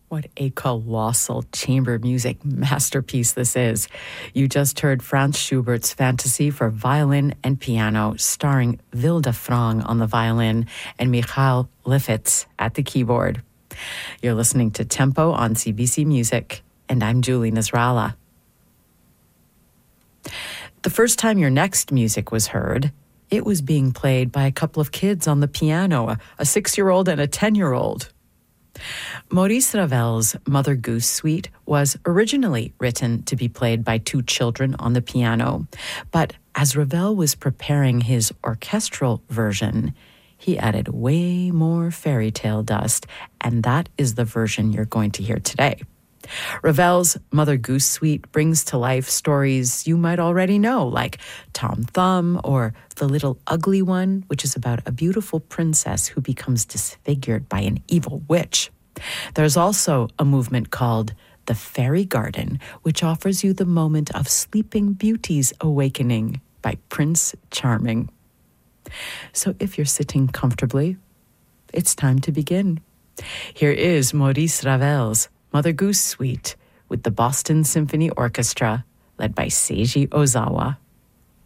What a colossal chamber music masterpiece this is. You just heard Franz Schubert's Fantasy for violin and piano, starring Vilde Frang on the violin and Michael Lifitz at the keyboard. You're listening to Tempo on CBC Music, and I'm Julie Nasrallah. The first time your next music was heard, it was being played by a couple of kids on the piano, a 6-year-old and a 10-year-old. Maurice Ravel's Mother Goose Suite was originally written to be played by 2 children on the piano, but as Ravel was preparing his orchestral version, he added way more fairy tale dust, and that is the version you're going to hear today. Ravel's Mother Goose Suite brings to life stories you might already know, like Tom Thumb or The Little Ugly One, which is about a beautiful princess who becomes disfigured by an evil witch. There's also a movement called The Fairy Garden, which offers you the moment of Sleeping Beauty's awakening by Prince Charming. So if you're sitting comfortably, it's time to begin. Here is Maurice Ravel's Mother Goose Suite with the Boston Symphony Orchestra, led by Seiji Ozawa.